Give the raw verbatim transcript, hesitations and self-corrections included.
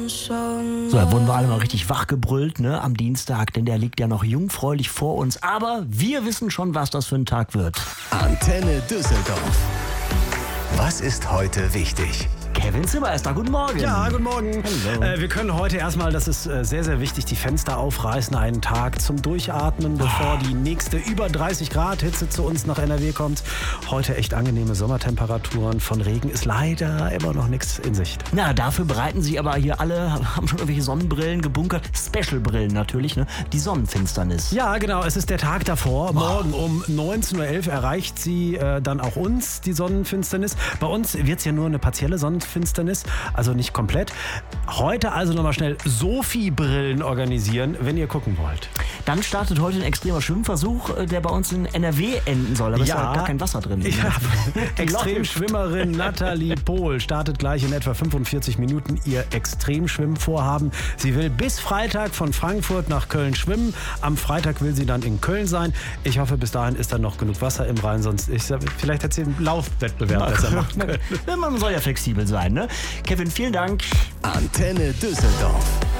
So, da wurden wir alle mal richtig wachgebrüllt, ne, am Dienstag, denn der liegt ja noch jungfräulich vor uns. Aber wir wissen schon, was das für ein Tag wird. Antenne Düsseldorf. Was ist heute wichtig? Kevin Zimmer ist da. Guten Morgen. Ja, guten Morgen. Äh, wir können heute erstmal, das ist äh, sehr, sehr wichtig, die Fenster aufreißen, einen Tag zum Durchatmen, bevor die nächste über dreißig Grad Hitze zu uns nach N R W kommt. Heute echt angenehme Sommertemperaturen. Von Regen ist leider immer noch nichts in Sicht. Na, dafür bereiten sie aber hier alle, haben schon irgendwelche Sonnenbrillen gebunkert. Special-Brillen natürlich, ne? Die Sonnenfinsternis. Ja, genau. Es ist der Tag davor. Morgen um neunzehn Uhr elf erreicht sie äh, dann auch uns, die Sonnenfinsternis. Bei uns wird es ja nur eine partielle Sonnenfinsternis. Finsternis, also nicht komplett. Heute also nochmal schnell Sophie-Brillen organisieren, wenn ihr gucken wollt. Dann startet heute ein extremer Schwimmversuch, der bei uns in N R W enden soll. Aber es ja, ist gar kein Wasser drin. Ja, Extremschwimmerin Nathalie Pohl startet gleich in etwa fünfundvierzig Minuten ihr Extremschwimmvorhaben. Sie will bis Freitag von Frankfurt nach Köln schwimmen. Am Freitag will sie dann in Köln sein. Ich hoffe, bis dahin ist dann noch genug Wasser im Rhein. Sonst ich, vielleicht hat sie einen Laufwettbewerb besser machen können. Man soll ja flexibel sein, ne? Kevin, vielen Dank. Antenne Düsseldorf.